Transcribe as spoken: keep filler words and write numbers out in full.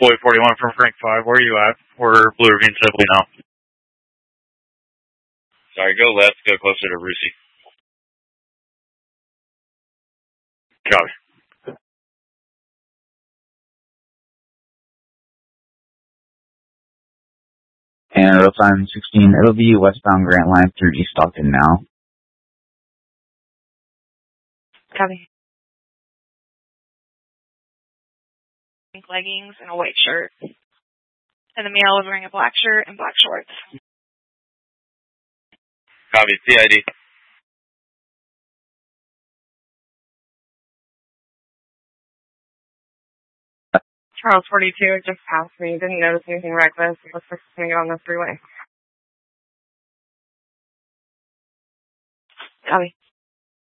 Floyd forty-one from Frank five. Where are you at? We're Blue Ravine Sibley now. Sorry, go left, go closer to Rusi. Copy. And road time sixteen, it'll be westbound Grant Line through East Stockton now. Copy. Pink leggings and a white shirt. And the male is wearing a black shirt and black shorts. Copy, C I D. Charles forty-two just passed me. Didn't notice anything reckless. Looks like he's going to get on the freeway. Copy.